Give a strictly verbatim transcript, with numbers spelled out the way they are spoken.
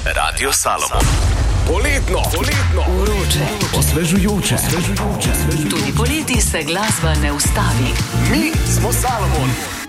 Radio Salomon. Poletno, poletno, vroče, osvežujoče, osvežujoče. Tudi poleti se glasba ne ustavi. Mi smo Salomon.